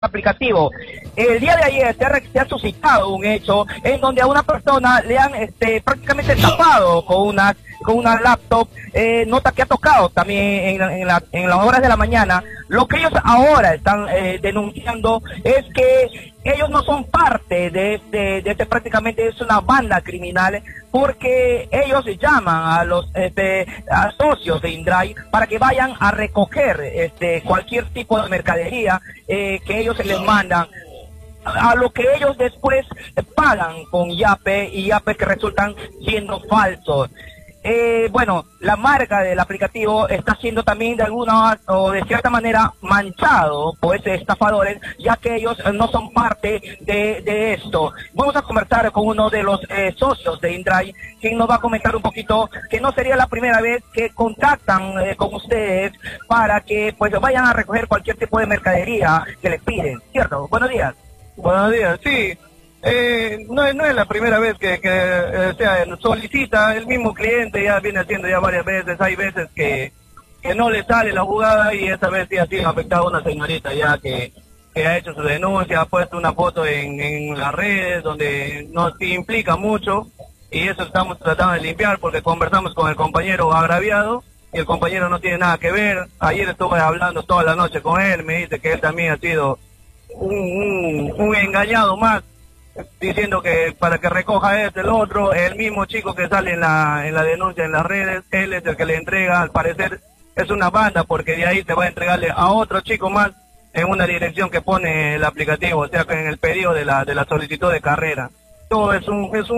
aplicativo. El día de ayer se ha suscitado un hecho en donde a una persona le han prácticamente tapado con una laptop, nota que ha tocado también en las horas de la mañana. Lo que ellos ahora están denunciando es que ellos no son parte de prácticamente es una banda criminal, porque ellos llaman a los a socios de Indray para que vayan a recoger cualquier tipo de mercadería que ellos se les mandan, a lo que ellos después pagan con Yape, y Yape que resultan siendo falsos. Bueno, la marca del aplicativo está siendo también de alguna o de cierta manera manchado por estos estafadores, ya que ellos no son parte de esto. Vamos a conversar con uno de los socios de Indray, quien nos va a comentar un poquito que no sería la primera vez que contactan con ustedes para que pues vayan a recoger cualquier tipo de mercadería que les piden, ¿cierto? Buenos días. Buenos días, sí. No es la primera vez que solicita el mismo cliente, ya viene haciendo ya varias veces. Hay veces que no le sale la jugada, y esta vez sí ha sido afectada una señorita ya que ha hecho su denuncia, ha puesto una foto en las redes donde nos implica mucho, y eso estamos tratando de limpiar porque conversamos con el compañero agraviado y el compañero no tiene nada que ver. Ayer estuve hablando toda la noche con él, me dice que él también ha sido un engañado más, diciendo que para que recoja el otro. El mismo chico que sale en la denuncia en las redes, él es el que le entrega. Al parecer es una banda, porque de ahí te va a entregarle a otro chico más en una dirección que pone el aplicativo, o sea que en el pedido de la solicitud de carrera. Todo es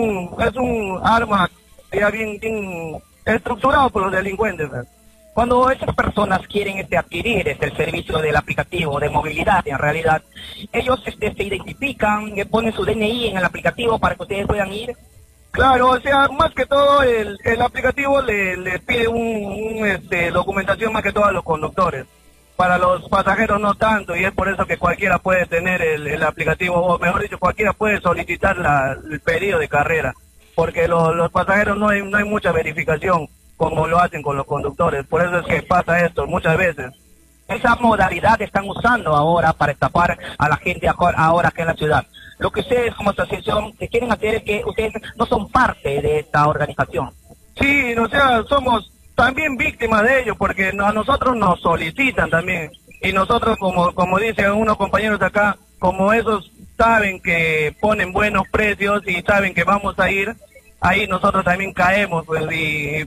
un arma ya bien estructurado por los delincuentes, ¿verdad? Cuando estas personas quieren adquirir el servicio del aplicativo de movilidad, en realidad, ellos se identifican, ponen su DNI en el aplicativo para que ustedes puedan ir. Claro, o sea, más que todo el aplicativo le pide documentación más que todo a los conductores. Para los pasajeros no tanto, y es por eso que cualquiera puede tener el aplicativo, o mejor dicho, cualquiera puede solicitar el pedido de carrera, porque los pasajeros no hay mucha verificación como lo hacen con los conductores. Por eso es que pasa esto muchas veces. Esa modalidad están usando ahora para estafar a la gente ahora aquí en la ciudad. Lo que ustedes como asociación que quieren hacer es que ustedes no son parte de esta organización. Sí, o sea, somos también víctimas de ello, porque a nosotros nos solicitan también, y nosotros como dicen unos compañeros de acá, como esos saben que ponen buenos precios y saben que vamos a ir, ahí nosotros también caemos, pues, y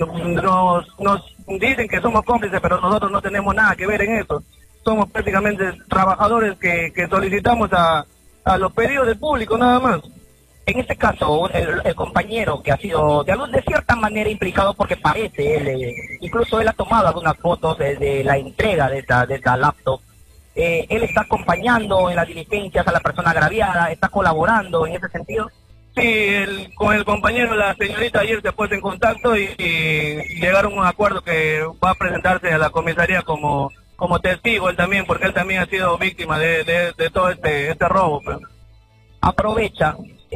nos dicen que somos cómplices, pero nosotros no tenemos nada que ver en eso. Somos prácticamente trabajadores que solicitamos a los pedidos del público, nada más. En este caso, el compañero que ha sido de cierta manera implicado, porque parece, incluso él ha tomado algunas fotos de la entrega de esta laptop, él está acompañando en las diligencias a la persona agraviada, está colaborando en ese sentido. Sí, con el compañero, la señorita ayer se ha puesto en contacto y llegaron a un acuerdo que va a presentarse a la comisaría como testigo él también, porque él también ha sido víctima de todo este robo. Pues. Aprovecha,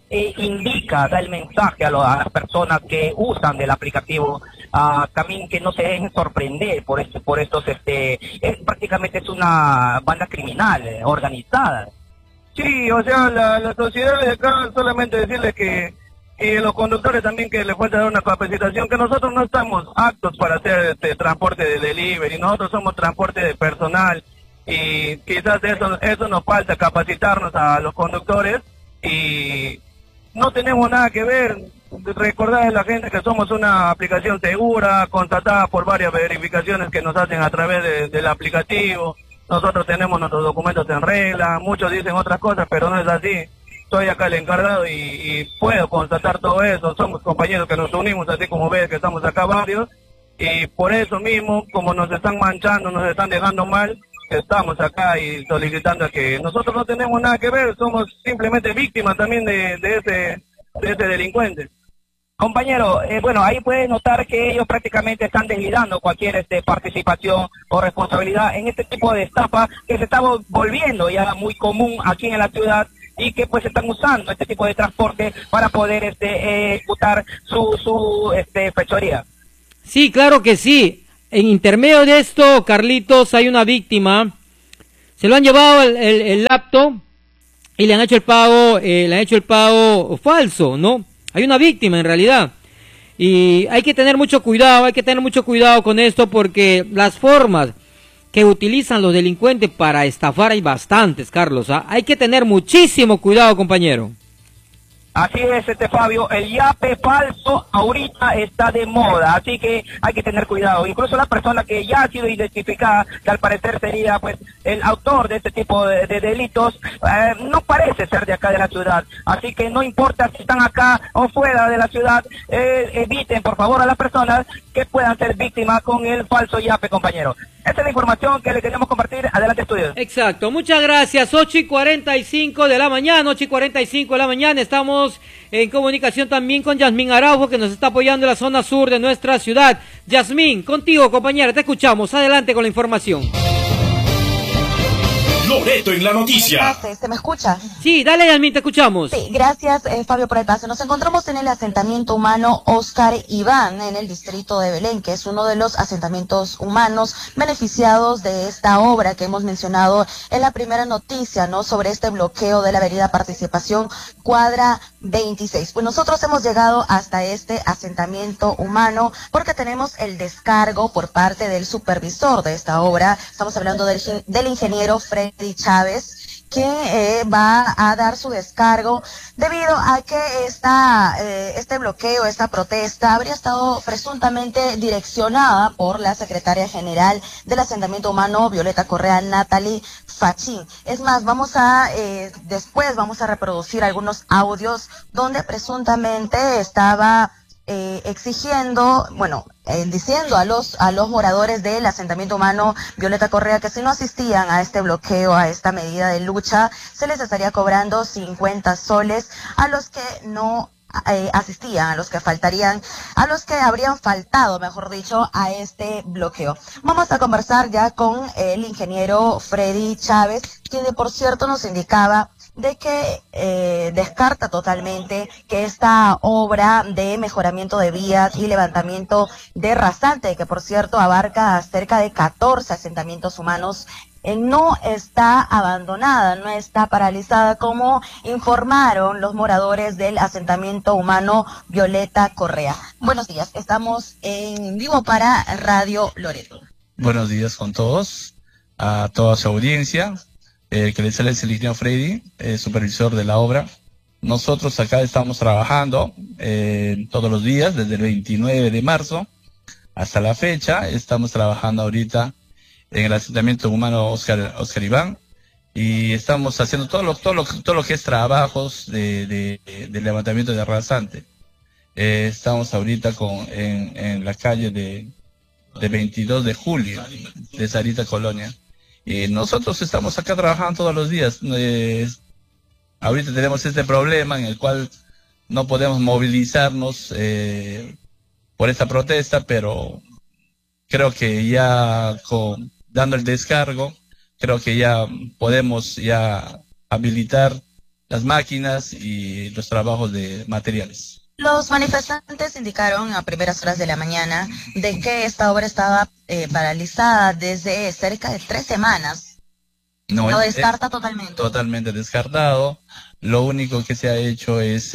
indica, da el mensaje a las personas que usan del aplicativo, también que no se dejen sorprender por estos, prácticamente es una banda criminal organizada. Sí, o sea, la sociedad de acá, solamente decirles que los conductores también, que les falta dar una capacitación, que nosotros no estamos aptos para hacer transporte de delivery, nosotros somos transporte de personal, y quizás eso nos falta, capacitarnos a los conductores, y no tenemos nada que ver. Recordar a la gente que somos una aplicación segura, contratada por varias verificaciones que nos hacen a través del aplicativo. Nosotros tenemos nuestros documentos en regla, muchos dicen otras cosas, pero no es así. Soy acá el encargado y puedo constatar todo eso. Somos compañeros que nos unimos, así como ves que estamos acá varios, y por eso mismo, como nos están manchando, nos están dejando mal, estamos acá y solicitando a que nosotros no tenemos nada que ver, somos simplemente víctimas también de ese delincuente. Compañero, bueno, ahí puedes notar que ellos prácticamente están deslizando cualquier participación o responsabilidad en este tipo de estafa que se está volviendo ya muy común aquí en la ciudad, y que pues están usando este tipo de transporte para poder ejecutar su fechoría. Sí, claro que sí. En intermedio de esto, Carlitos, hay una víctima Se lo han llevado el laptop y le han hecho el pago falso, ¿no? Hay una víctima en realidad. Y hay que tener mucho cuidado con esto, porque las formas que utilizan los delincuentes para estafar hay bastantes, Carlos, ¿ah? Hay que tener muchísimo cuidado, compañero. Así es, Fabio, el yape falso ahorita está de moda, así que hay que tener cuidado. Incluso la persona que ya ha sido identificada, que al parecer sería pues el autor de este tipo de delitos, no parece ser de acá de la ciudad. Así que no importa si están acá o fuera de la ciudad, eviten por favor a las personas que puedan ser víctimas con el falso yape, compañero. Esta es la información que le queremos compartir. Adelante, estudios. Exacto, muchas gracias. 8:45 de la mañana, 8:45 de la mañana. Estamos en comunicación también con Yasmín Araujo, que nos está apoyando en la zona sur de nuestra ciudad. Yasmín, contigo, compañera, te escuchamos. Adelante con la información. Loreto en la noticia. ¿Se me escucha? Sí, dale, Yasmín, te escuchamos. Sí, gracias, Fabio, por el pase. Nos encontramos en el asentamiento humano Oscar Iván, en el distrito de Belén, que es uno de los asentamientos humanos beneficiados de esta obra que hemos mencionado en la primera noticia, ¿no? Sobre este bloqueo de la avenida Participación, cuadra 26. Pues nosotros hemos llegado hasta este asentamiento humano porque tenemos el descargo por parte del supervisor de esta obra. Estamos hablando del ingeniero Freddy Chávez, que va a dar su descargo debido a que este bloqueo, esta protesta habría estado presuntamente direccionada por la secretaria general del asentamiento humano, Violeta Correa, Natalie Fachín. Es más, después vamos a reproducir algunos audios donde presuntamente estaba exigiendo, diciendo a los moradores del asentamiento humano Violeta Correa que si no asistían a este bloqueo, a esta medida de lucha, se les estaría cobrando 50 soles a los que no asistían, a los que habrían faltado, mejor dicho, a este bloqueo. Vamos a conversar ya con el ingeniero Freddy Chávez, quien por cierto nos indicaba de que descarta totalmente que esta obra de mejoramiento de vías y levantamiento de rasante, que por cierto abarca cerca de 14 asentamientos humanos, no está abandonada, no está paralizada, como informaron los moradores del asentamiento humano Violeta Correa. Buenos días, estamos en vivo para Radio Loreto. Buenos días con todos, a toda su audiencia. Que les sale el ingeniero Freddy, supervisor de la obra. Nosotros acá estamos trabajando todos los días, desde el 29 de marzo hasta la fecha. Estamos trabajando ahorita en el asentamiento humano Oscar Iván, y estamos haciendo todo lo que es trabajos de levantamiento de rasante. Estamos ahorita en la calle de 22 de julio de Sarita Colonia. Y nosotros estamos acá trabajando todos los días. Ahorita tenemos este problema en el cual no podemos movilizarnos por esta protesta, pero creo que ya dando el descargo, creo que ya podemos ya habilitar las máquinas y los trabajos de materiales. Los manifestantes indicaron a primeras horas de la mañana de que esta obra estaba paralizada desde cerca de 3 semanas. No, lo descarta totalmente. Totalmente descartado. Lo único que se ha hecho es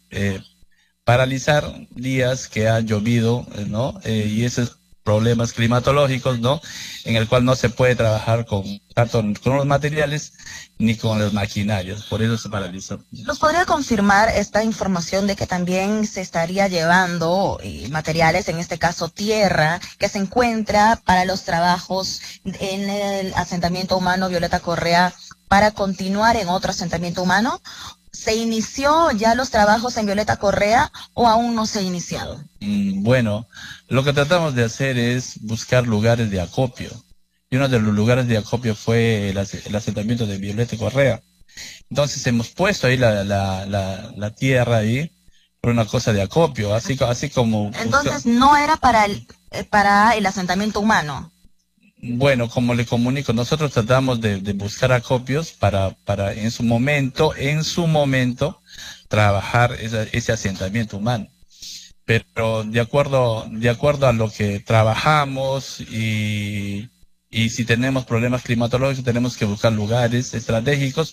paralizar días que ha llovido, ¿no? Y esos problemas climatológicos, ¿no? En el cual no se puede trabajar tanto con los materiales ni con los maquinarios, por eso se paralizó. ¿Nos podría confirmar esta información de que también se estaría llevando materiales, en este caso tierra, que se encuentra para los trabajos en el asentamiento humano Violeta Correa para continuar en otro asentamiento humano? ¿Se inició ya los trabajos en Violeta Correa o aún no se ha iniciado? Bueno, lo que tratamos de hacer es buscar lugares de acopio. Y uno de los lugares de acopio fue el asentamiento de Violeta Correa. Entonces hemos puesto ahí la tierra ahí por una cosa de acopio, así como... Entonces no era para el asentamiento humano. Bueno, como le comunico, nosotros tratamos de buscar acopios para en su momento trabajar ese asentamiento humano. Pero de acuerdo a lo que trabajamos y y si tenemos problemas climatológicos tenemos que buscar lugares estratégicos